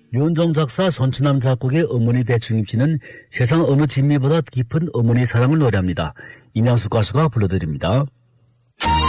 윤종 작사, 손춘남 작곡의 어머니 배충임 씨는 세상 어느 진미보다 깊은 어머니 사랑을 노래합니다. 임양숙 가수가 불러드립니다.